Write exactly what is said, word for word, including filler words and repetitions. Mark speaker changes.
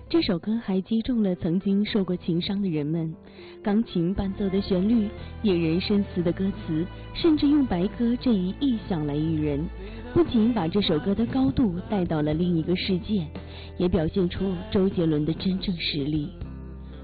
Speaker 1: 这首歌还击中了曾经受过情伤的人们，钢琴伴奏的旋律，引人深思的歌词，甚至用白鸽这一意象来喻人，不仅把这首歌的高度带到了另一个世界，也表现出周杰伦的真正实力。